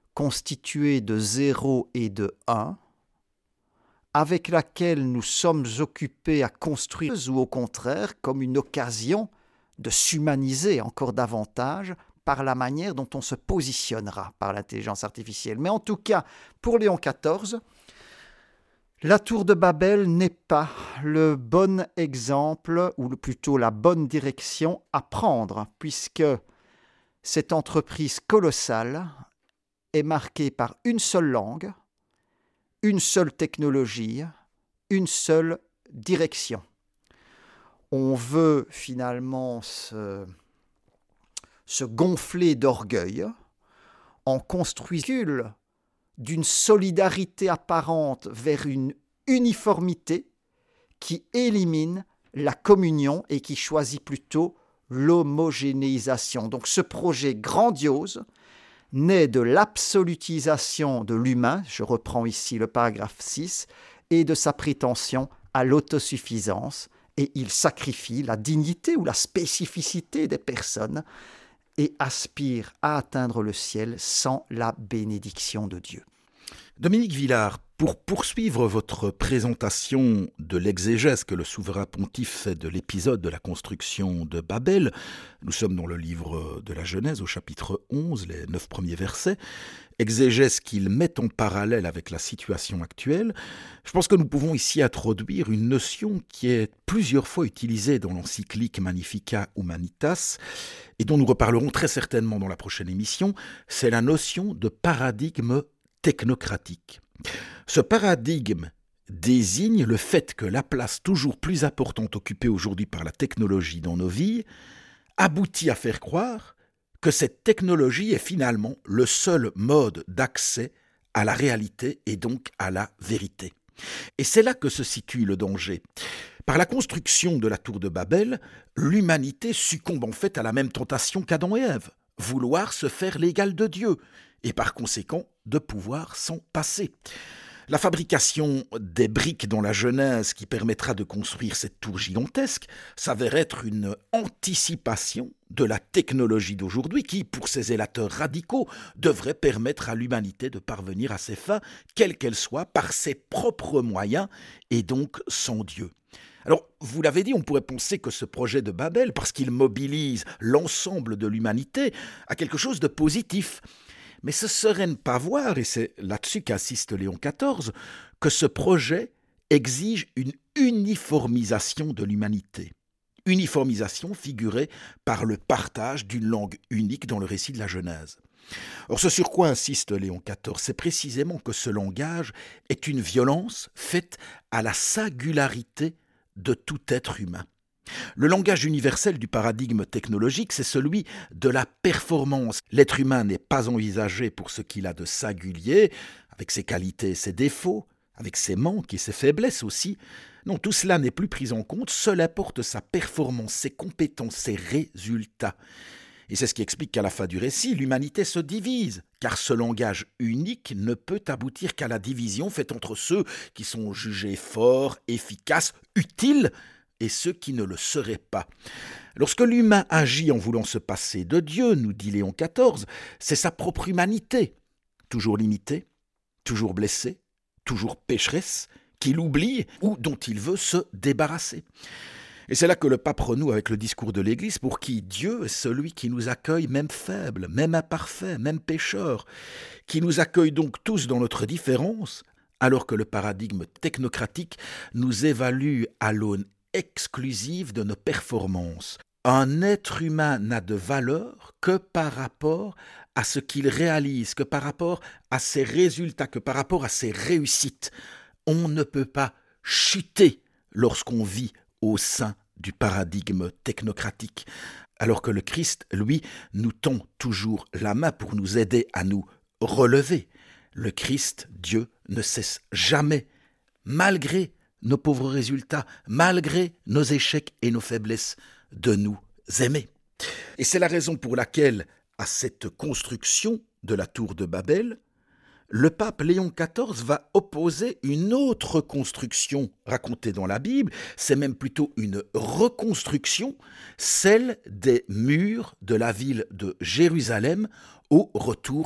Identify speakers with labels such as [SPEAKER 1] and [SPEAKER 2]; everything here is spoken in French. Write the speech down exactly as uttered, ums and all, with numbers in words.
[SPEAKER 1] constituée de zéro et de un, avec laquelle nous sommes occupés à construire, ou au contraire comme une occasion de s'humaniser encore davantage par la manière dont on se positionnera par l'intelligence artificielle. Mais en tout cas, pour Léon quatorze, la tour de Babel n'est pas le bon exemple, ou plutôt la bonne direction à prendre, puisque cette entreprise colossale est marquée par une seule langue, une seule technologie, une seule direction. On veut finalement se, se gonfler d'orgueil en construisant d'une solidarité apparente vers une uniformité qui élimine la communion et qui choisit plutôt l'homogénéisation. Donc ce projet grandiose naît de l'absolutisation de l'humain, je reprends ici le paragraphe six, et de sa prétention à l'autosuffisance, et il sacrifie la dignité ou la spécificité des personnes et aspire à atteindre le ciel sans la bénédiction de Dieu.
[SPEAKER 2] Dominique Villard, pour poursuivre votre présentation de l'exégèse que le souverain pontife fait de l'épisode de la construction de Babel, nous sommes dans le livre de la Genèse au chapitre onze, les neuf premiers versets, exégèse qu'il met en parallèle avec la situation actuelle, je pense que nous pouvons ici introduire une notion qui est plusieurs fois utilisée dans l'encyclique Magnificat Humanitas et dont nous reparlerons très certainement dans la prochaine émission, c'est la notion de paradigme technocratique. Ce paradigme désigne le fait que la place toujours plus importante occupée aujourd'hui par la technologie dans nos vies aboutit à faire croire que cette technologie est finalement le seul mode d'accès à la réalité et donc à la vérité. Et c'est là que se situe le danger. Par la construction de la tour de Babel, l'humanité succombe en fait à la même tentation qu'Adam et Ève, vouloir se faire l'égal de Dieu, et par conséquent de pouvoir s'en passer. La fabrication des briques dans la Genèse qui permettra de construire cette tour gigantesque s'avère être une anticipation de la technologie d'aujourd'hui qui, pour ses zélateurs radicaux, devrait permettre à l'humanité de parvenir à ses fins, quelles qu'elles soient, par ses propres moyens et donc sans Dieu. Alors, vous l'avez dit, on pourrait penser que ce projet de Babel, parce qu'il mobilise l'ensemble de l'humanité, a quelque chose de positif. Mais ce serait ne pas voir, et c'est là-dessus qu'insiste Léon quatorze, que ce projet exige une uniformisation de l'humanité. Uniformisation figurée par le partage d'une langue unique dans le récit de la Genèse. Or, ce sur quoi insiste Léon quatorze, c'est précisément que ce langage est une violence faite à la singularité de tout être humain. Le langage universel du paradigme technologique, c'est celui de la performance. L'être humain n'est pas envisagé pour ce qu'il a de singulier, avec ses qualités et ses défauts, avec ses manques et ses faiblesses aussi. Non, tout cela n'est plus pris en compte, seul importe sa performance, ses compétences, ses résultats. Et c'est ce qui explique qu'à la fin du récit, l'humanité se divise, car ce langage unique ne peut aboutir qu'à la division faite entre ceux qui sont jugés forts, efficaces, utiles, et ceux qui ne le seraient pas. Lorsque l'humain agit en voulant se passer de Dieu, nous dit Léon quatorze, c'est sa propre humanité, toujours limitée, toujours blessée, toujours pécheresse, qu'il oublie ou dont il veut se débarrasser. Et c'est là que le pape renoue avec le discours de l'Église pour qui Dieu est celui qui nous accueille même faibles, même imparfaits, même pécheurs, qui nous accueille donc tous dans notre différence, alors que le paradigme technocratique nous évalue à l'aune exclusive de nos performances. Un être humain n'a de valeur que par rapport à ce qu'il réalise, que par rapport à ses résultats, que par rapport à ses réussites. On ne peut pas chuter lorsqu'on vit au sein du paradigme technocratique, alors que le Christ, lui, nous tend toujours la main pour nous aider à nous relever. Le Christ, Dieu, ne cesse jamais, malgré nos pauvres résultats, malgré nos échecs et nos faiblesses, de nous aimer. Et c'est la raison pour laquelle, à cette construction de la tour de Babel, le pape Léon quatorze va opposer une autre construction racontée dans la Bible, c'est même plutôt une reconstruction, celle des murs de la ville de Jérusalem au retour